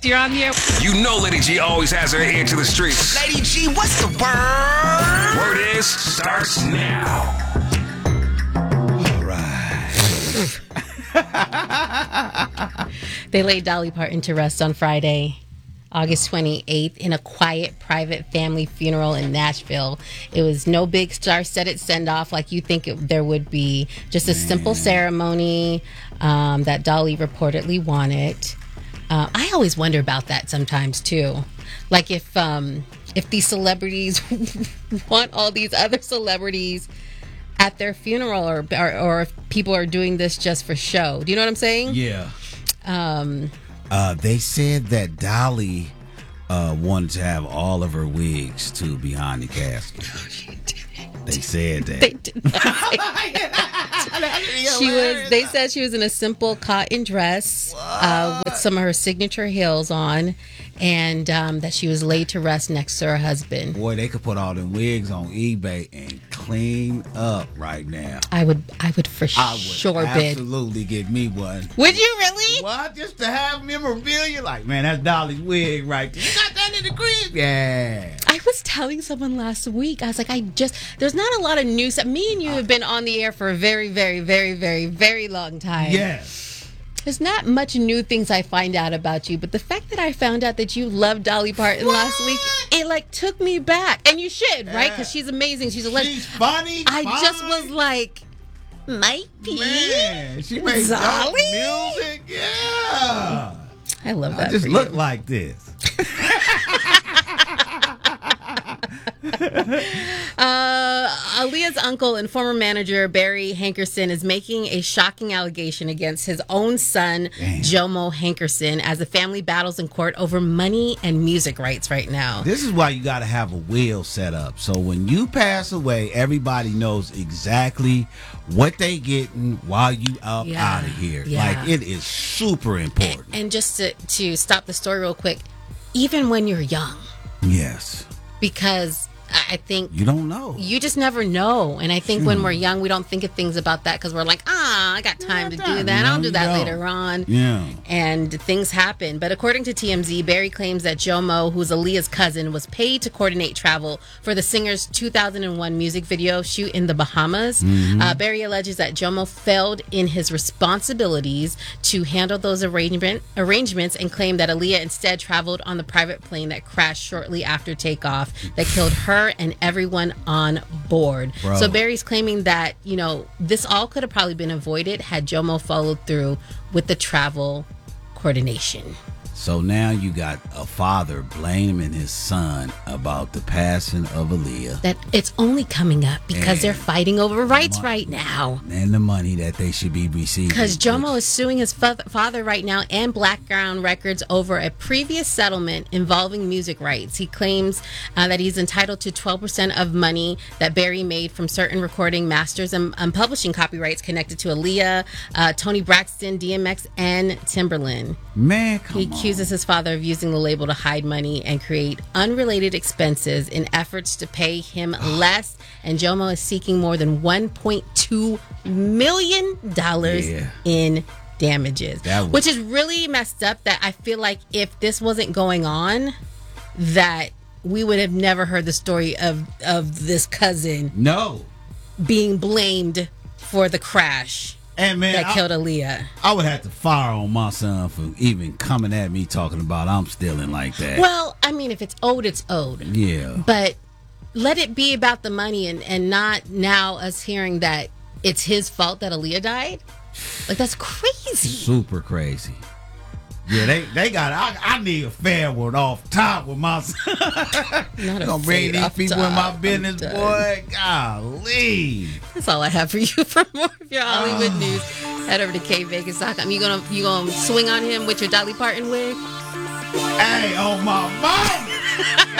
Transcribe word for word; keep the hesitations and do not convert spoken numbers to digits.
You're on the air. You know Lady G always has her ear to the streets. Lady G, what's the word? Word is, starts now. All right. They laid Dolly Parton to rest on Friday, August twenty-eighth, in a quiet, private family funeral in Nashville. It was no big star-studded send-off like you think it, there would be. Just a simple ceremony um, that Dolly reportedly wanted. Uh, I always wonder about that sometimes too. Like if um, if these celebrities want all these other celebrities at their funeral, or, or or if people are doing this just for show. Do you know what I'm saying? Yeah. Um, uh, they said that Dolly uh, wanted to have all of her wigs too behind the casket. They said that. They did not say that. She was. They said she was in a simple cotton dress uh, with some of her signature heels on, and um, that she was laid to rest next to her husband. Boy, they could put all them wigs on eBay and clean up right now. I would. I would for I would sure bid. absolutely get me one. Would you really? What? Just to have memorabilia? Like, man, that's Dolly's wig right there. You got that in the crib? Yeah. I was telling someone last week, I was like, I just, there's not a lot of news. Me and you have been on the air for a very, very, very, very, very long time. Yes. There's not much new things I find out about you, but the fact that I found out that you loved Dolly Parton What? last week, it like took me back. And you should, right? Because she's amazing. She's a legend. She's funny. I fine. just was like, might be. Man, she makes dope Dolly? music. Yeah. I love that I just for look you. like this. Uh, Aaliyah's uncle and former manager Barry Hankerson is making a shocking allegation against his own son, Damn. Jomo Hankerson, as the family battles in court over money and music rights right now. This is why you got to have a will set up. So when you pass away, everybody knows exactly what they getting while you up Yeah, out of here. yeah. Like, it is super important. And just to, to stop the story real quick, even when you're young, Yes. because I I think You don't know. you just never know. And I think when we're young, we don't think of things about that because we're like, ah, I got time to do time. that. No, I'll do you that don't. later on. Yeah. And things happen. But according to T M Z, Barry claims that Jomo, who's Aaliyah's cousin, was paid to coordinate travel for the singer's two thousand one music video shoot in the Bahamas. Mm-hmm. Uh, Barry alleges that Jomo failed in his responsibilities to handle those arrangement, arrangements and claimed that Aaliyah instead traveled on the private plane that crashed shortly after takeoff that killed her and everyone on board. Bro. So Barry's claiming that, you know, this all could have probably been avoided had Jomo followed through with the travel coordination. So now you got a father blaming his son about the passing of Aaliyah That it's only coming up because And they're fighting over rights mon- right now. and the money that they should be receiving. Because Jomo is suing his fa- father right now and Blackground Records over a previous settlement involving music rights. He claims uh, that he's entitled to twelve percent of money that Barry made from certain recording masters and, and publishing copyrights connected to Aaliyah, uh, Tony Braxton, D M X, and Timberland. Man, come He on. accuses his father of using the label to hide money and create unrelated expenses in efforts to pay him less. And Jomo is seeking more than one point two million dollars Yeah. in damages, That was- which is really messed up. That I feel like if this wasn't going on, that we would have never heard the story of, of this cousin No. being blamed for the crash And man, that I, killed Aaliyah. I would have to fire on my son for even coming at me talking about I'm stealing like that. Well, I mean, if it's owed, it's owed. yeah. But let it be about the money and, and not now us hearing that it's his fault that Aaliyah died. Like, that's crazy. Super crazy. Yeah, they, they got I, I need a fair one off top with my son. Not a Gonna bring fade these off people in my top. business, I'm done. boy. Golly. That's all I have for you. For more of your Hollywood news, head over to k vegas dot com. You gonna you gonna swing on him with your Dolly Parton wig? Hey, on my mom.